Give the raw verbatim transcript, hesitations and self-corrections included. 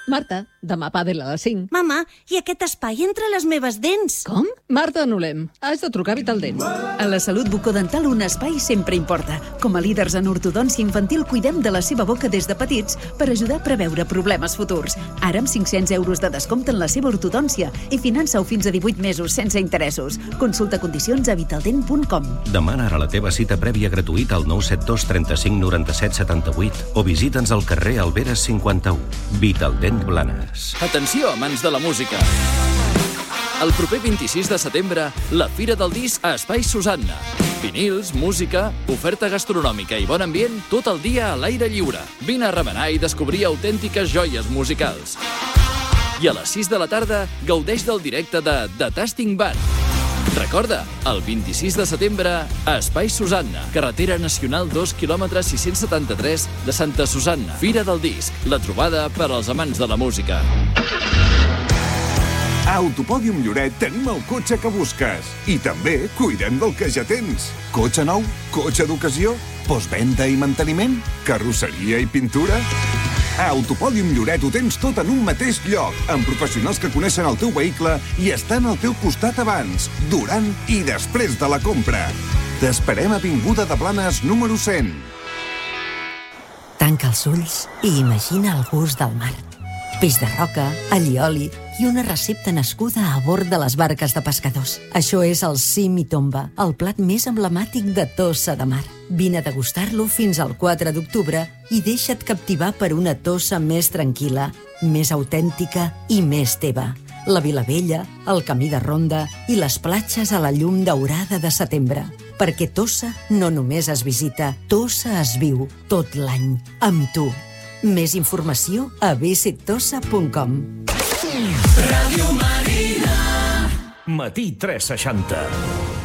Marta, demà pàdel a les cinc. Mama, i aquest espai entre les meves dents? Com? Marta, anul·lem. Has de trucar a Vitaldent. A la salut bucodental un espai sempre importa. Com a líders en ortodòncia infantil cuidem de la seva boca des de petits per ajudar a preveure problemes futurs. Ara amb cinc-cents euros de descompte en la seva ortodòncia i finança-ho fins a divuit mesos sense interessos. Consulta condicions a vitaldent punt com. Demana ara la teva cita prèvia gratuïta al nou set dos trenta-cinc noranta-set setanta-vuit o visita'ns al carrer Alberes cinquanta-u. Vitaldent Blanes. Atenció, amants de la música. El proper vint-i-sis de setembre, la Fira del Disc a Espai Susanna. Vinils, música, oferta gastronòmica i bon ambient tot el dia a l'aire lliure. Vine a remenar i descobrir autèntiques joies musicals. I a les sis de la tarda, gaudeix del directe de The Tasting Band. Recorda, el vint-i-sis de setembre, a Espai Susanna, carretera nacional dos quilòmetres sis-cents setanta-tres de Santa Susanna. Fira del Disc, la trobada per als amants de la música. A Autopòdium Lloret tenim el cotxe que busques. I també cuidem del que ja tens. Cotxe nou? Cotxe d'ocasió? Postvenda i manteniment? Carrosseria i pintura? A Autopòdium Lloret ho tens tot en un mateix lloc, amb professionals que coneixen el teu vehicle i estan al teu costat abans, durant i després de la compra. T'esperem a Avinguda de Blanes número cent. Tanca els ulls i imagina el gust del mar. Peix de roca, allioli i una recepta nascuda a bord de les barques de pescadors. Això és el cim i tomba, el plat més emblemàtic de Tossa de Mar. Vine a degustar-lo fins al quatre d'octubre i deixa't captivar per una Tossa més tranquil·la, més autèntica i més teva. La Vilavella, el camí de Ronda i les platges a la llum daurada de setembre. Perquè Tossa no només es visita, Tossa es viu tot l'any, amb tu. Més informació a visit tossa punt com. Ràdio Marina. Matí tres seixanta.